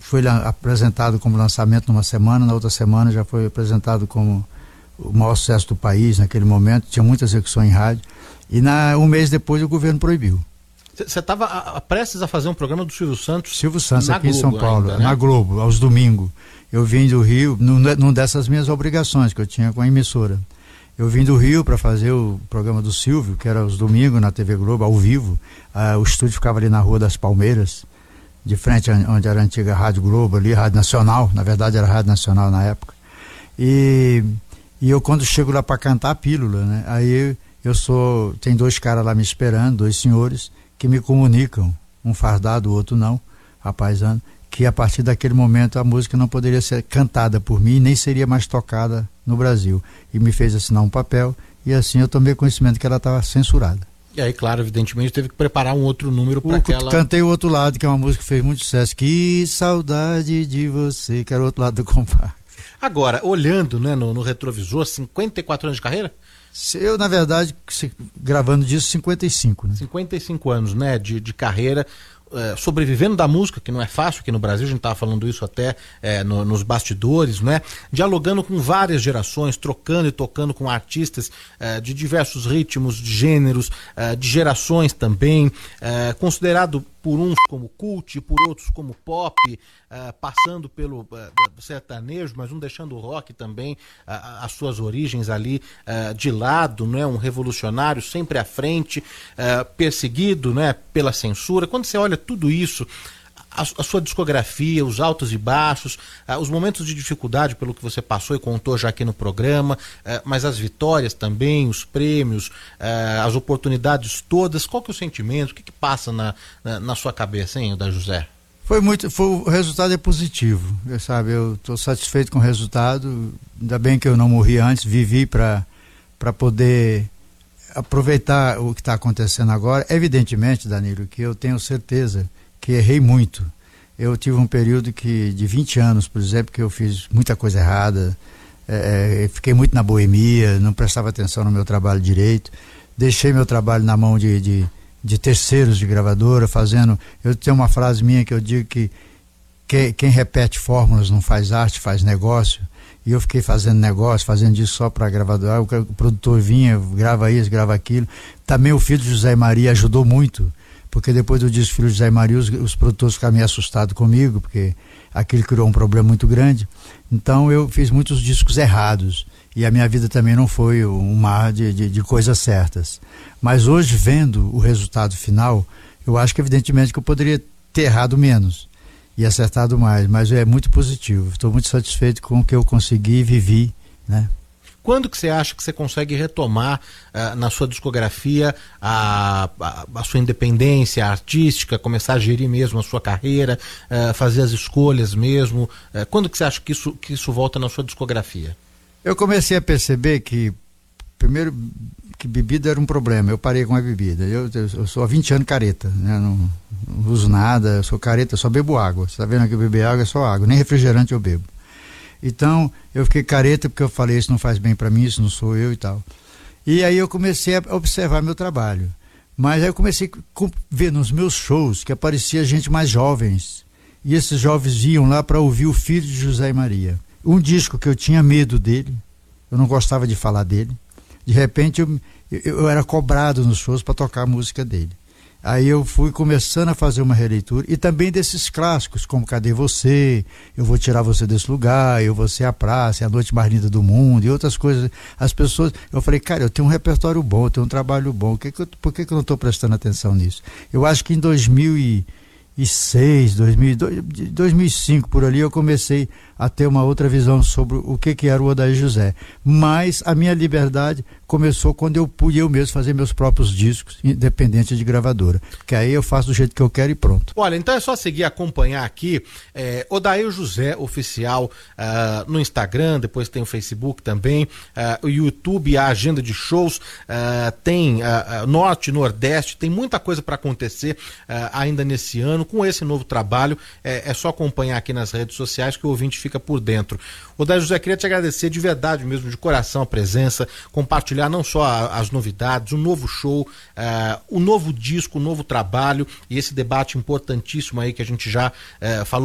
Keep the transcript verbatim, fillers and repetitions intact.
foi apresentado como lançamento numa semana, na outra semana já foi apresentado como o maior sucesso do país naquele momento, tinha muita execução em rádio, e na, um mês depois o governo proibiu. Você estava prestes a fazer um programa do Silvio Santos? Silvio Santos, aqui Globo, em São Paulo, ainda, né? na Globo, aos domingos. Eu vim do Rio, num, num dessas minhas obrigações que eu tinha com a emissora. Eu vim do Rio para fazer o programa do Silvio, que era aos domingos na T V Globo, ao vivo. Ah, o estúdio ficava ali na Rua das Palmeiras, de frente onde era a antiga Rádio Globo, ali, Rádio Nacional, na verdade era Rádio Nacional na época. E, e eu, quando chego lá para cantar a pílula, né? Aí eu sou, tem dois caras lá me esperando, dois senhores, que me comunicam, um fardado, o outro não, rapaizano, que a partir daquele momento a música não poderia ser cantada por mim, nem seria mais tocada no Brasil. E me fez assinar um papel, e assim eu tomei conhecimento que ela estava censurada. E aí, claro, evidentemente, teve que preparar um outro número para aquela... Cantei o Outro Lado, que é uma música que fez muito sucesso. Que saudade de você, que era o outro lado do compacto. Agora, olhando, né, no, no retrovisor, cinquenta e quatro anos de carreira? Eu, na verdade, gravando disso, cinquenta e cinco. Né? cinquenta e cinco anos, né, de, de carreira, é, sobrevivendo da música, que não é fácil aqui no Brasil, a gente estava falando isso até é, no, nos bastidores, né, dialogando com várias gerações, trocando e tocando com artistas é, de diversos ritmos, de gêneros, é, de gerações também, é, considerado por uns como cult, por outros como pop, uh, passando pelo uh, sertanejo, mas não deixando o rock também, uh, as suas origens ali uh, de lado, né? Um revolucionário sempre à frente, uh, perseguido, né? Pela censura. Quando você olha tudo isso, a, a sua discografia, os altos e baixos, uh, os momentos de dificuldade pelo que você passou e contou já aqui no programa, uh, mas as vitórias também, os prêmios, uh, as oportunidades todas, qual que é o sentimento, o que, que passa na, na, na sua cabeça, hein, da José? Foi muito, foi, o resultado é positivo, eu, sabe, eu estou satisfeito com o resultado, ainda bem que eu não morri antes, vivi para para poder aproveitar o que está acontecendo agora. Evidentemente, Danilo, que eu tenho certeza que errei muito. Eu tive um período que, de vinte anos, por exemplo, que eu fiz muita coisa errada, é, fiquei muito na boemia, não prestava atenção no meu trabalho direito, deixei meu trabalho na mão de, de, de terceiros de gravadora, fazendo... Eu tenho uma frase minha que eu digo que, que quem repete fórmulas não faz arte, faz negócio, e eu fiquei fazendo negócio, fazendo isso só para gravadora, o, o produtor vinha, grava isso, grava aquilo. Também o filho de José Maria ajudou muito, porque depois do disco Filho de José Maria, os, os produtores ficaram meio assustados comigo, porque aquilo criou um problema muito grande. Então eu fiz muitos discos errados, e a minha vida também não foi um mar de, de, de coisas certas. Mas hoje, vendo o resultado final, eu acho que evidentemente que eu poderia ter errado menos e acertado mais, mas é muito positivo. Estou muito satisfeito com o que eu consegui e vivi, né? Quando que você acha que você consegue retomar uh, na sua discografia a, a, a sua independência artística, começar a gerir mesmo a sua carreira, uh, fazer as escolhas mesmo? Uh, quando que você acha que isso, que isso volta na sua discografia? Eu comecei a perceber que, primeiro, que bebida era um problema. Eu parei com a bebida. Eu, eu, eu sou há vinte anos careta, né? Não, não uso nada, eu sou careta, eu só bebo água. Você está vendo aqui, beber água é só água, nem refrigerante eu bebo. Então, eu fiquei careta porque eu falei, isso não faz bem para mim, isso não sou eu e tal. E aí eu comecei a observar meu trabalho. Mas aí eu comecei a ver nos meus shows que aparecia gente mais jovens. E esses jovens iam lá para ouvir o Filho de José Maria. Um disco que eu tinha medo dele, eu não gostava de falar dele. De repente eu, eu, eu era cobrado nos shows para tocar a música dele. Aí eu fui começando a fazer uma releitura, e também desses clássicos, como Cadê Você, Eu Vou Tirar Você Desse Lugar, Eu Vou Ser a Praça, A Noite Mais Linda do Mundo, e outras coisas. As pessoas, eu falei, cara, eu tenho um repertório bom, eu tenho um trabalho bom, que que eu, por que, que eu não estou prestando atenção nisso? Eu acho que em dois mil e seis, dois mil e dois, dois mil e cinco, por ali, eu comecei a ter uma outra visão sobre o que, que era o Odair José. Mas a minha liberdade começou quando eu pude eu mesmo fazer meus próprios discos, independente de gravadora. Que aí eu faço do jeito que eu quero e pronto. Olha, então é só seguir, acompanhar aqui é, Odair José Oficial uh, no Instagram, depois tem o Facebook também, uh, o YouTube, a agenda de shows, uh, tem uh, Norte, Nordeste, tem muita coisa para acontecer uh, ainda nesse ano. Com esse novo trabalho, é, é só acompanhar aqui nas redes sociais que o ouvinte fica por dentro. Odair José, queria te agradecer de verdade mesmo, de coração, a presença, compartilhar não só a, as novidades, o novo show, uh, o novo disco, o novo trabalho e esse debate importantíssimo aí que a gente já uh, falou